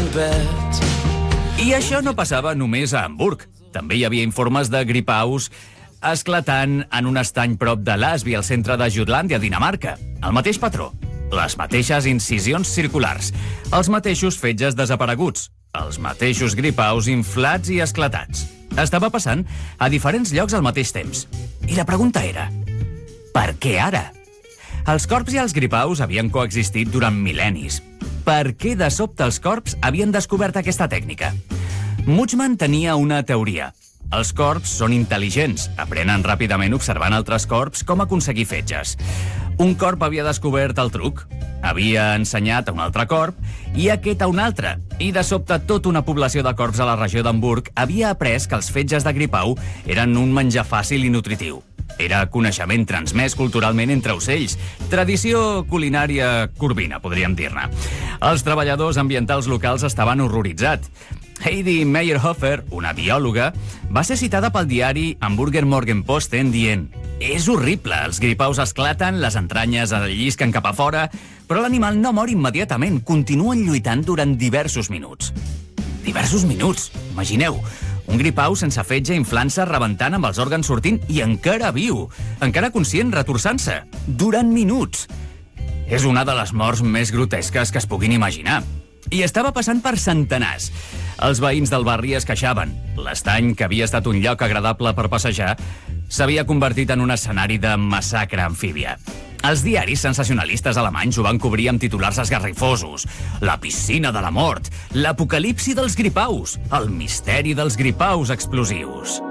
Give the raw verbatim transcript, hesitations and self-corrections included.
bed. I això no passava només a Hamburg. També hi havia informes de gripaus esclatant en un estany prop de Lasby, al centre de Jutlàndia, Dinamarca. El mateix patró, les mateixes incisions circulars, els mateixos fetges desapareguts, els mateixos gripaus inflats i esclatats. Estava passant a diferents llocs al mateix temps. I la pregunta era: per què ara? Els corps i els gripaus havien coexistit durant mil·lennis. Per què de sobte els corps havien descobert aquesta tècnica? Mutschmann tenia una teoria. Els corps són intel·ligents, aprenen ràpidament observant altres corps com aconseguir fetges. Un corp havia descobert el truc, havia ensenyat a un altre corp i aquest a un altre. I de sobte tota una població de corps a la regió d'Hamburg havia après que els fetges de gripau eren un menjar fàcil i nutritiu. Era coneixement transmès culturalment entre ocells, tradició culinària corbina, podríem dir-ne. Els treballadors ambientals locals estaven horroritzats. Heidi Meyerhofer, una biòloga, va ser citada pel diari Hamburger Morgenposten dient: «És horrible, els gripaus esclaten, les entranyes llisquen cap a fora, però l'animal no mor immediatament, continuen lluitant durant diversos minuts». Diversos minuts, imagineu, un gripau sense fetge inflant-se, rebentant amb els òrgans sortint i encara viu, encara conscient, retorçant-se, durant minuts. És una de les morts més grotesques que es puguin imaginar. I estava passant per centenars. Els veïns del barri es queixaven. L'estany, que havia estat un lloc agradable per passejar, s'havia convertit en un escenari de massacre amfíbia. Els diaris sensacionalistes alemanys ho van cobrir amb titulars esgarrifosos. La piscina de la mort, l'apocalipsi dels gripaus, el misteri dels gripaus explosius.